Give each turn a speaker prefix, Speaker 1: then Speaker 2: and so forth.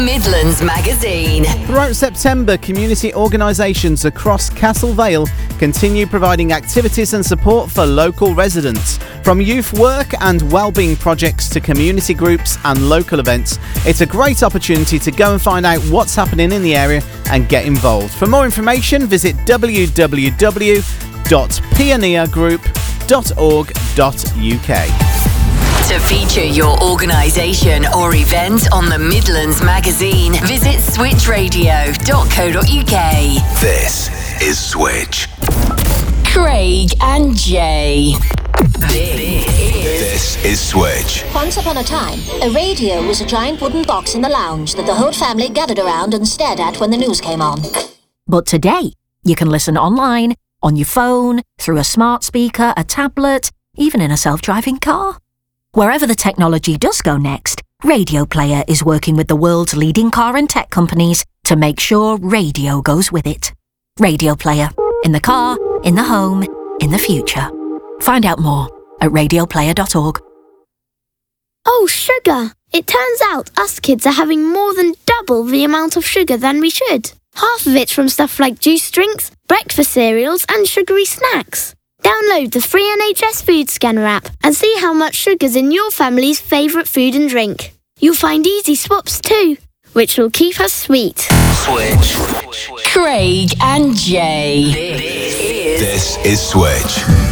Speaker 1: Midlands Magazine.
Speaker 2: Throughout September, community organisations across Castle Vale continue providing activities and support for local residents. From youth work and wellbeing projects to community groups and local events, it's a great opportunity to go and find out what's happening in the area and get involved. For more information, visit www.pioneergroup.org.uk.
Speaker 1: To feature your organisation or event on the Midlands Magazine, visit switchradio.co.uk.
Speaker 3: This is Switch.
Speaker 1: Craig and Jay.
Speaker 3: This is Switch.
Speaker 4: Once upon a time, a radio was a giant wooden box in the lounge that the whole family gathered around and stared at when the news came on.
Speaker 5: But today, you can listen online, on your phone, through a smart speaker, a tablet, even in a self-driving car. Wherever the technology does go next, Radio Player is working with the world's leading car and tech companies to make sure radio goes with it. Radio Player. In the car, in the home, in the future. Find out more at radioplayer.org.
Speaker 6: Oh, sugar! It turns out us kids are having more than double the amount of sugar than we should. Half of it's from stuff like juice drinks, breakfast cereals and sugary snacks. Download the free NHS Food Scanner app and see how much sugar's in your family's favourite food and drink. You'll find easy swaps too, which will keep us sweet.
Speaker 3: Switch.
Speaker 1: Craig and Jay.
Speaker 3: This is Switch.